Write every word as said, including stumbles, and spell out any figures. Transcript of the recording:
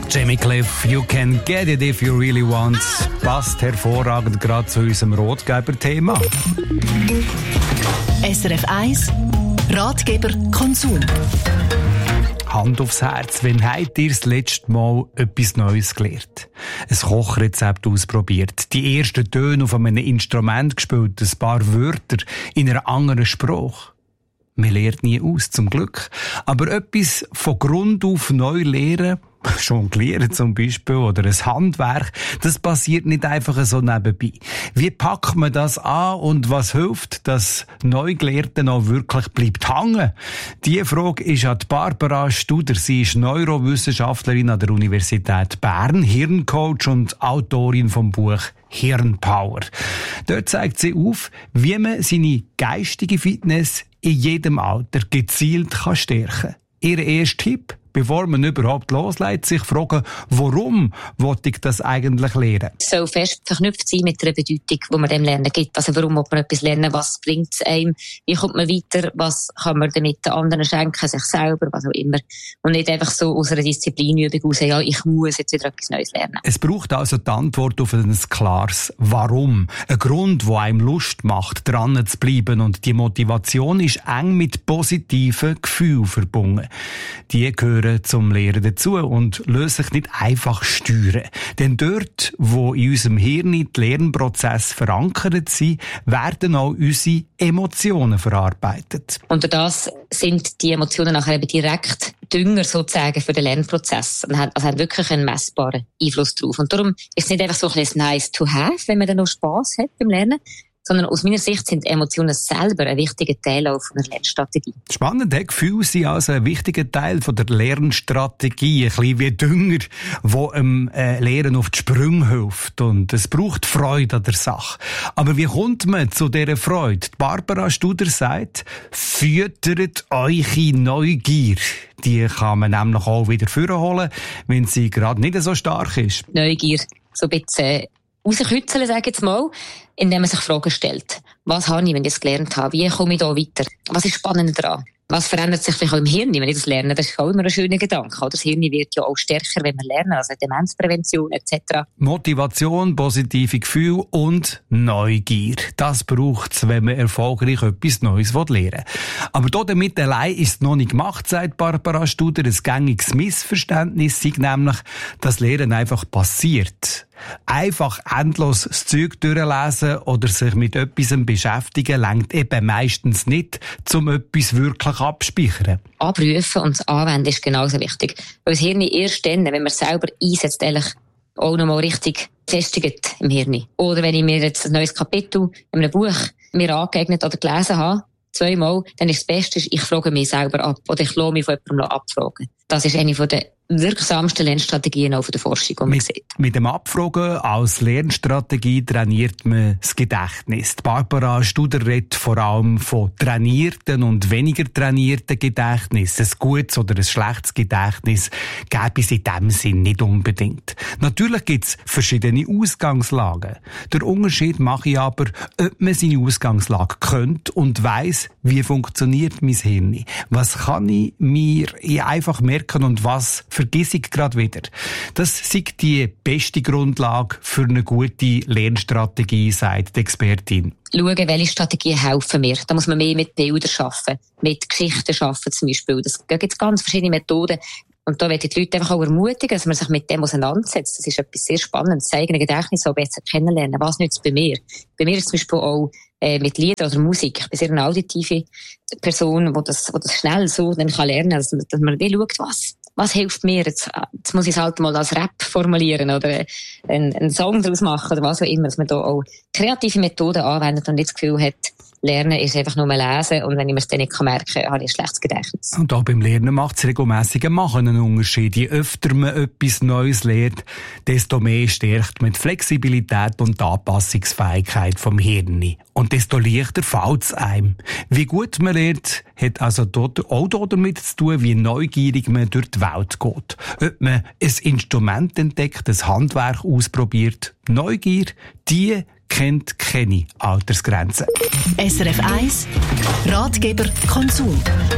Jamie Cliff, You Can Get It If You Really Want, passt hervorragend gerade zu unserem Ratgeber-Thema. S R F eins Ratgeber Konsum. Hand aufs Herz, wann habt ihr das letzte Mal etwas Neues gelernt? Ein Kochrezept ausprobiert, die ersten Töne auf einem Instrument gespielt, ein paar Wörter in einer anderen Sprache. Man lernt nie aus, zum Glück. Aber etwas von Grund auf neu lernen, Jonglieren zum Beispiel oder ein Handwerk, das passiert nicht einfach so nebenbei. Wie packt man das an und was hilft, dass Neugelernte noch wirklich bleibt hängen? Diese Frage ist an Barbara Studer. Sie ist Neurowissenschaftlerin an der Universität Bern, Hirncoach und Autorin vom Buch Hirnpower. Dort zeigt sie auf, wie man seine geistige Fitness in jedem Alter gezielt kann stärken kann. Ihr erster Tipp: bevor man überhaupt loslegt, sich fragen, warum wollte ich das eigentlich lernen? Es soll fest verknüpft sein mit der Bedeutung, die man dem Lernen gibt. Also warum will man etwas lernen, was bringt es einem, wie kommt man weiter, was kann man damit den anderen schenken, sich selber, was auch immer. Und nicht einfach so aus einer Disziplinübung raus, ja, ich muss jetzt wieder etwas Neues lernen. Es braucht also die Antwort auf ein klares Warum. Ein Grund, der einem Lust macht, dran zu bleiben. Und die Motivation ist eng mit positiven Gefühlen verbunden. Die gehören zum Lehren dazu und lassen sich nicht einfach steuern. Denn dort, wo in unserem Hirn die Lernprozesse verankert sind, werden auch unsere Emotionen verarbeitet. Und durch das sind die Emotionen nachher eben direkt Dünger sozusagen für den Lernprozess und haben, also haben wirklich einen messbaren Einfluss drauf. Und darum ist es nicht einfach so ein bisschen nice to have, wenn man dann noch Spass hat beim Lernen, sondern aus meiner Sicht sind Emotionen selber ein wichtiger Teil auch von der Lernstrategie. Spannend, Gefühle sind also ein wichtiger Teil von der Lernstrategie, ein bisschen wie Dünger, der dem äh, Lehren auf die Sprünge hilft. Und es braucht Freude an der Sache. Aber wie kommt man zu dieser Freude? Barbara Studer sagt, füttert eure Neugier. Die kann man nämlich auch wieder vorholen, wenn sie gerade nicht so stark ist. Neugier, so ein bisschen rauskitzeln, sage ich jetzt mal, indem man sich Fragen stellt. Was habe ich, wenn ich das gelernt habe? Wie komme ich da weiter? Was ist spannend daran? Was verändert sich vielleicht auch im Hirn, wenn ich das lerne? Das ist auch immer ein schöner Gedanke. Das Hirn wird ja auch stärker, wenn wir lernen, also Demenzprävention et cetera. Motivation, positive Gefühle und Neugier. Das braucht es, wenn man erfolgreich etwas Neues lernen will. Aber damit allein ist es noch nicht gemacht, sagt Barbara Studer. Ein gängiges Missverständnis ist nämlich, dass Lernen einfach passiert. Einfach endlos das Zeug durchlesen oder sich mit etwas beschäftigen, reicht eben meistens nicht, um etwas wirklich abzuspeichern. Abrufen und das Anwenden ist genauso wichtig. Weil das Hirn erst dann, wenn man es selber einsetzt, ehrlich auch nochmal richtig festigt im Hirn. Oder wenn ich mir jetzt ein neues Kapitel in einem Buch mir angeeignet oder gelesen habe, zweimal, dann ist das Beste, ich frage mich selber ab oder ich lasse mich von jemandem abfragen. Das ist eine der wirksamsten Lernstrategien auch von der Forschung, die man mit, sieht. Mit dem Abfragen als Lernstrategie trainiert man das Gedächtnis. Die Barbara Studer redet vor allem von trainierten und weniger trainierten Gedächtnis. Ein gutes oder ein schlechtes Gedächtnis gäbe es in diesem Sinn nicht unbedingt. Natürlich gibt es verschiedene Ausgangslagen. Der Unterschied mache ich aber, ob man seine Ausgangslage kennt und weiss, wie funktioniert mein Hirn. Was kann ich mir einfach merken und was vergiss ich gerade wieder. Das ist die beste Grundlage für eine gute Lernstrategie, sagt die Expertin. Schauen, welche Strategien helfen mir. Da muss man mehr mit Bildern arbeiten, mit Geschichten arbeiten zum Beispiel. Das gibt es ganz verschiedene Methoden. Und da möchte ich die Leute einfach auch ermutigen, dass man sich mit dem auseinandersetzt. Das ist etwas sehr Spannendes, das eigene Gedächtnis auch besser kennenlernen. Was nützt bei mir? Bei mir ist zum Beispiel auch äh, mit Liedern oder Musik. Ich bin sehr eine auditive Person, die das, die das schnell so dann kann lernen kann, dass, dass man wie schaut, was, was hilft mir. Jetzt, jetzt muss ich es halt mal als Rap formulieren oder einen, einen Song daraus machen oder was auch immer, dass man da auch kreative Methoden anwendet und nicht das Gefühl hat, Lernen ist einfach nur lesen und wenn ich mir es dann nicht merken kann, habe ich ein schlechtes Gedächtnis. Und auch beim Lernen macht es regelmässig Machen einen Unterschied. Je öfter man etwas Neues lernt, desto mehr stärkt man die Flexibilität und die Anpassungsfähigkeit vom Hirn. Und desto leichter fällt es einem. Wie gut man lernt, hat also dort auch damit zu tun, wie neugierig man durch die Welt geht. Ob man ein Instrument entdeckt, ein Handwerk ausprobiert. Neugier, die kennt keine Altersgrenzen. S R F eins Ratgeber Konsum.